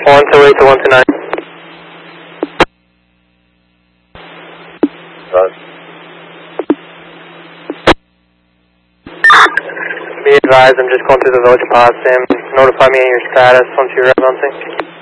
128 to 129. Be advised, I'm just going through the village pod sim. Notify me of your status once you arrive on scene.